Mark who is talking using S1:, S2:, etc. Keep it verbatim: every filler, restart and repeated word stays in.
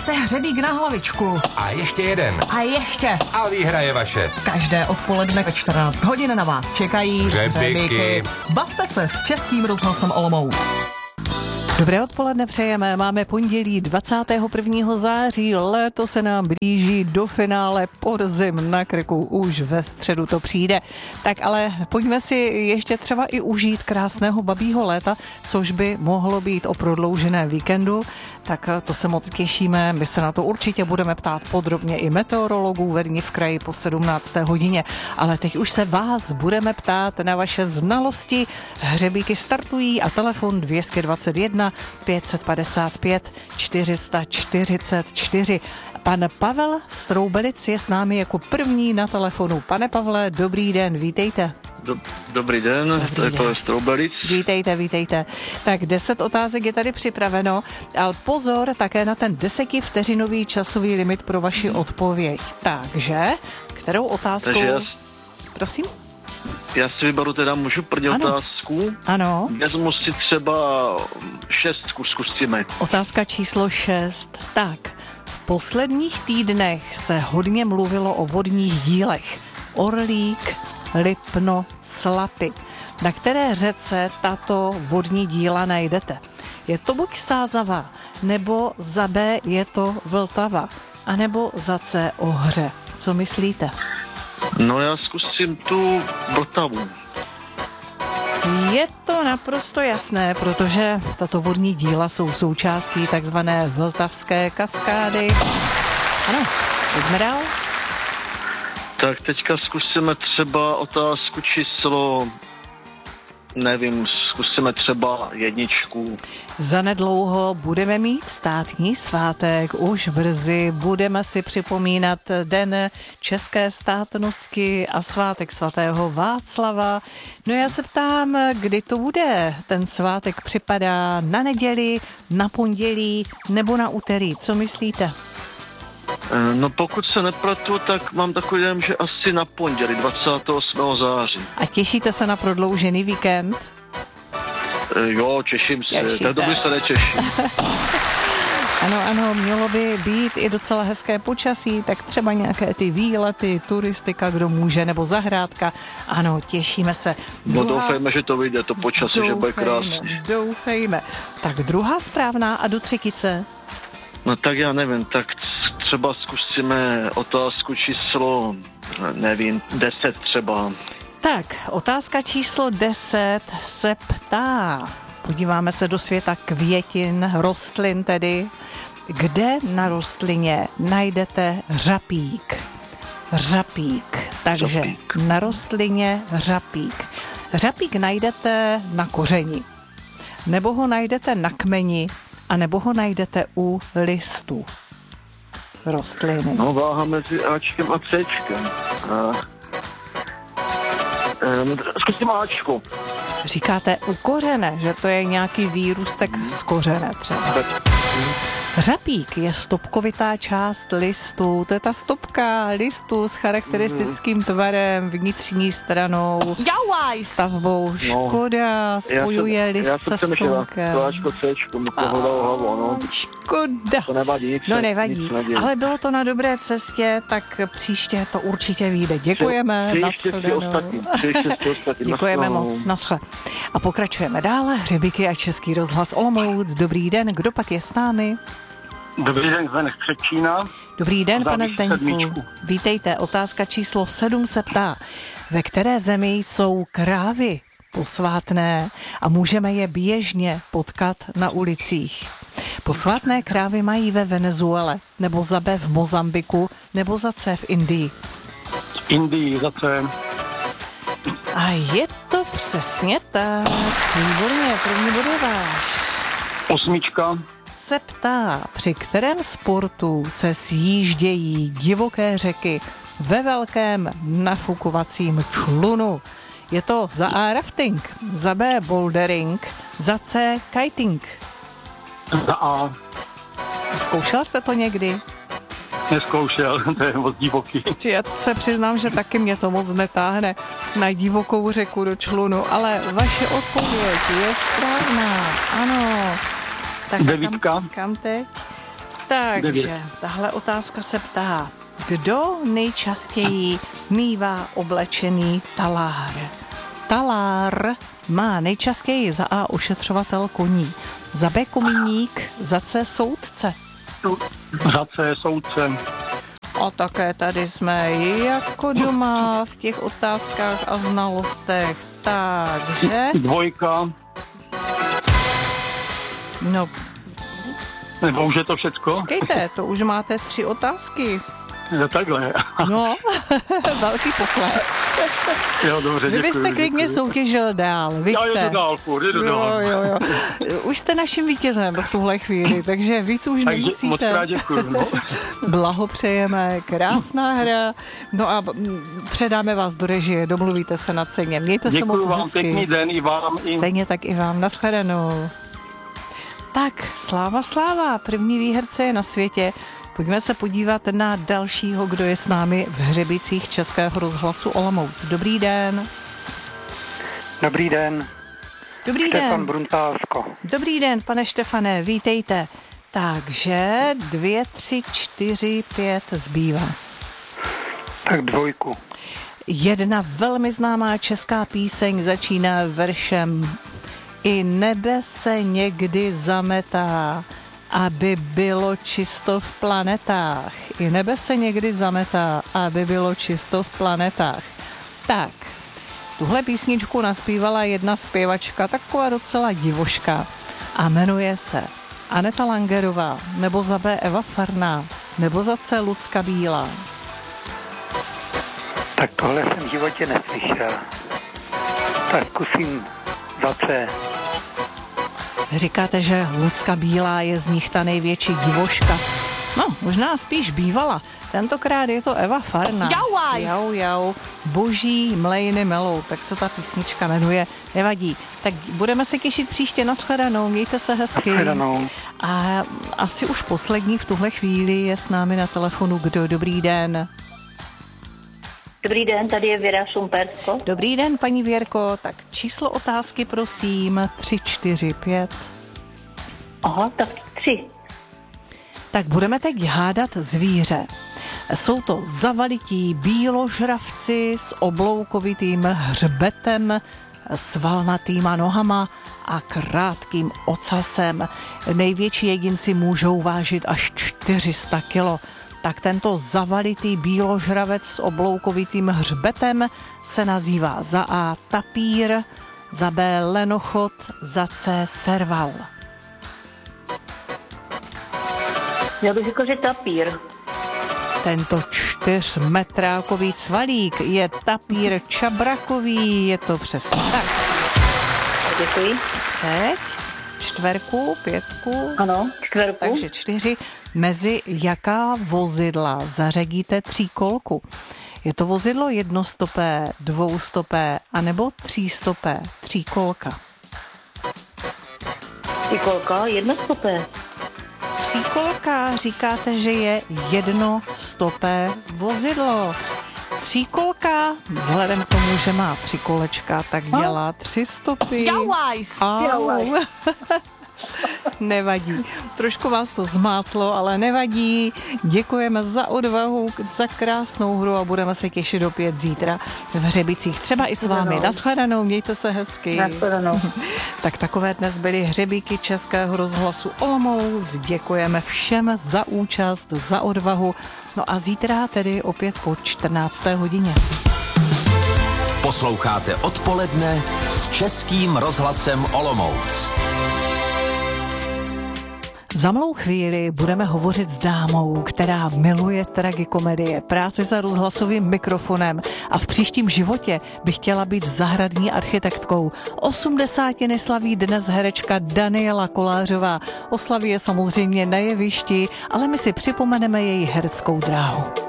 S1: Vyřaďte hřebík na hlavičku.
S2: A ještě jeden.
S1: A ještě.
S2: A výhra je vaše.
S1: Každé odpoledne ve čtrnáct hodin na vás čekají
S2: hřebíky.
S1: Bavte se s Českým rozhlasem Olomouc. Dobré odpoledne přejeme, máme pondělí dvacátého prvního září, léto se nám blíží do finále, podzim na krku, už ve středu to přijde. Tak ale pojďme si ještě třeba i užít krásného babího léta, což by mohlo být o prodloužené víkendu, tak to se moc těšíme, my se na to určitě budeme ptát podrobně i meteorologů Verni v kraji po sedmnácté hodině, ale teď už se vás budeme ptát na vaše znalosti, hřebíky startují a telefon dvě stě dvacet jedna pět padesát pět čtyři sta čtyřicet čtyři. Pan Pavel z Troubelic je s námi jako první na telefonu. Pane Pavle, dobrý den, vítejte.
S3: Do, dobrý den, dobrý to je Pavel z Troubelic.
S1: Vítejte, vítejte. Tak deset otázek je tady připraveno, ale pozor také na ten desetivteřinový časový limit pro vaši odpověď. Takže, kterou otázkou...
S3: Takže já,
S1: Prosím?
S3: Já si vyberu teda, můžu první
S1: Ano.
S3: otázku.
S1: Ano.
S3: Vezmu si třeba šest, zkusíme.
S1: Otázka číslo šest. Tak, v posledních týdnech se hodně mluvilo o vodních dílech. Orlík, Lipno, Slapy. Na které řece tato vodní díla najdete? Je to buď Sázava, nebo za B je to Vltava, anebo za C Ohře. Co myslíte?
S3: No já zkusím tu Vltavu.
S1: Je to naprosto jasné, protože tato vodní díla jsou součástí takzvané Vltavské kaskády. Ano, pojďme dál.
S3: Tak teďka zkusíme třeba otázku číslo, nevím, zkusíme třeba jedničku.
S1: Zanedlouho budeme mít státní svátek, už brzy budeme si připomínat Den české státnosti a svátek svatého Václava. No já se ptám, kdy to bude? Ten svátek připadá na neděli, na pondělí nebo na úterý? Co myslíte?
S3: No pokud se nepletu, tak mám takový dojem, že asi na pondělí dvacátého osmého září.
S1: A těšíte se na prodloužený víkend?
S3: Jo, těším se.
S1: Těšíte.
S3: Tak dobře se nečeším.
S1: Ano, ano, mělo by být i docela hezké počasí, tak třeba nějaké ty výlety, turistika, kdo může, nebo zahrádka. Ano, těšíme se.
S3: No doufejme, že to vyjde, to počasí, že bude krásný.
S1: Doufejme. Tak druhá správná a do třetice.
S3: No tak já nevím, tak třeba zkusíme otázku číslo, nevím, deset třeba.
S1: Tak, otázka číslo deset se ptá. Podíváme se do světa květin, rostlin tedy. Kde na rostlině najdete řapík? Řapík. Takže řapík. Na rostlině řapík. Řapík najdete na kořeni. Nebo ho najdete na kmeni, a nebo ho najdete u listu rostliny.
S3: No váha mezi Ačkem a Cčkem. A, um, zkusím Ačku.
S1: Říkáte u kořene, že to je nějaký výrůstek z kořene třeba. Řapík je stopkovitá část listu, to je ta stopka listu s charakteristickým tvarem, vnitřní stranou, Jauaj! Stavbou, škoda, spojuje
S3: jsem,
S1: list se stonkem.
S3: Ačko, Cčko, mi to hodalo hlavu, no.
S1: Škoda.
S3: To nevadí, nic
S1: No nevadí, ale bylo to na dobré cestě, tak příště to určitě vyjde. Děkujeme. Děkujeme moc, naschle. A pokračujeme dále. Hřebíky a Český rozhlas Olomouc. Dobrý den, kdo pak je s námi?
S4: Dobrý den, Zdeněk z Předčína.
S1: Dobrý den, pane Zdeňku. Vítejte, otázka číslo sedm se ptá. Ve které zemi jsou krávy posvátné a můžeme je běžně potkat na ulicích? Posvátné krávy mají ve Venezuele, nebo za B v Mozambiku, nebo za C v Indii?
S4: V Indii za C.
S1: A je to přesně tak. Výborně, první bod je váš.
S4: Osmička.
S1: Se ptá, při kterém sportu se sjíždějí divoké řeky ve velkém nafukovacím člunu? Je to za A rafting, za B bouldering, za C kiting.
S4: Za A.
S1: Zkoušela jste to někdy?
S4: Neskoušel, to je moc divoký.
S1: Já se přiznám, že taky mě to moc netáhne na divokou řeku do člunu, ale vaše odpověď je správná, ano. Tak
S4: Devítka.
S1: Kam, kam teď? Takže
S4: Devět.
S1: tahle otázka se ptá, kdo nejčastěji mívá oblečený talár? Talár má nejčastěji za A ošetřovatel koní, za B kominík, za C soudce.
S4: Za C soudce.
S1: A také tady jsme jako doma v těch otázkách a znalostech. Takže,
S4: Dvojka.
S1: no
S4: Nebo už je to všecko?
S1: počkejte, to už máte tři otázky.
S4: Jo, takhle.
S1: No, velký pokles.
S4: Jo, dobře,
S1: Vy
S4: děkuji.
S1: byste klidně
S4: děkuji.
S1: soutěžil dál,
S4: Já
S1: vidíte?
S4: jedu dál, furt, jedu
S1: Jo,
S4: dál.
S1: jo, jo. Už jste naším vítězem v tuhle chvíli, takže víc už
S4: Takže moc
S1: nemusíte.
S4: krát děkuji. No.
S1: Blahopřejeme, krásná hra. No a mm, předáme vás do režie, domluvíte se na ceně. Mějte se moc
S4: Děkuji vám,
S1: hezky.
S4: pěkný den i vám. I...
S1: Stejně tak i vám. Nashledanou. Tak, sláva, sláva. První výherce je na světě. Pojďme se podívat na dalšího, kdo je s námi v hřebicích Českého rozhlasu Olomouc. Dobrý den.
S5: Dobrý den,
S1: Dobrý
S5: Štefan
S1: den.
S5: Bruntálsko.
S1: Dobrý den, pane Štefane, vítejte. Takže dvě, tři, čtyři, pět zbývá.
S5: Tak dvojku.
S1: Jedna velmi známá česká píseň začíná veršem I nebe se někdy zametá, aby bylo čisto v planetách. I nebe se někdy zametá, aby bylo čisto v planetách. Tak, tuhle písničku naspívala jedna zpěvačka, taková docela divoška, a jmenuje se Aneta Langerová, nebo za B Eva Farná, nebo za C Lucka Bílá.
S5: Tak tohle jsem v životě neslyšel. Tak zkusím za C.
S1: Říkáte, že Lucka Bílá je z nich ta největší divoška. No, možná spíš bývala. Tentokrát je to Eva Farná.
S6: Jauajs!
S1: Jau, jau. Boží mlejny melou, tak se ta písnička jmenuje. Nevadí. Tak budeme se těšit příště. Nashledanou, mějte se hezky.
S5: Nashledanou.
S1: A asi už poslední v tuhle chvíli je s námi na telefonu. Kdo? Dobrý den.
S6: Dobrý den, tady je Věra Šumpersko.
S1: Dobrý den, paní Věrko. Tak číslo otázky, prosím. Tři, čtyři, pět.
S6: Aha, tak tři.
S1: Tak budeme teď hádat zvíře. Jsou to zavalití bíložravci s obloukovitým hřbetem, svalnatýma nohama a krátkým ocasem. Největší jedinci můžou vážit až čtyři sta kilo. Tak tento zavalitý bíložravec s obloukovitým hřbetem se nazývá za A tapír, za B lenochod, za C serval.
S6: Já bych řekl, že tapír.
S1: Tento čtyřmetrákový cvalík je tapír čabrakový, je to přesně tak.
S6: Děkuji.
S1: Teď čtverku, pětku,
S6: Ano, čtverku.
S1: takže čtyři. Mezi jaká vozidla zařadíte tříkolku? Je to vozidlo jednostopé, dvoustopé anebo třístopé, tříkolka?
S6: Tříkolka, jednostopé.
S1: Tříkolka, říkáte, že je jednostopé vozidlo. Tříkolka, vzhledem k tomu, že má tři kolečka, tak dělá tři stopy.
S6: Jauajs!
S1: Au. Nevadí. Trošku vás to zmátlo, ale nevadí. Děkujeme za odvahu, za krásnou hru a budeme se těšit opět zítra v Hřebicích. Třeba i s vámi. Nashledanou, mějte se hezky.
S6: Nashledanou.
S1: Tak takové dnes byly Hřebíky Českého rozhlasu Olomouc. Děkujeme všem za účast, za odvahu. No a zítra tedy opět po čtrnácté hodině.
S2: Posloucháte Odpoledne s Českým rozhlasem Olomouc.
S1: Za malou chvíli budeme hovořit s dámou, která miluje tragikomedie, práci za rozhlasovým mikrofonem a v příštím životě by chtěla být zahradní architektkou. osmdesátiny slaví dnes herečka Daniela Kolářová. Oslaví je samozřejmě na jevišti, ale my si připomeneme její hereckou dráhu.